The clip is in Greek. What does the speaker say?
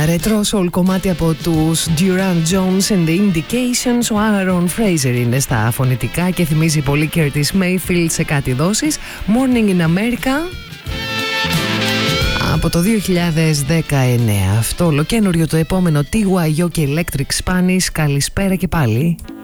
Retro soul κομμάτι από τους Durand Jones and the Indications. Ο Aaron Fraser είναι στα φωνητικά και θυμίζει πολύ Curtis Mayfield σε κάτι δόσεις. Morning in America από το 2019. Αυτό ολοκένουργιο το επόμενο TYO και Electric Spanish. Καλησπέρα και πάλι.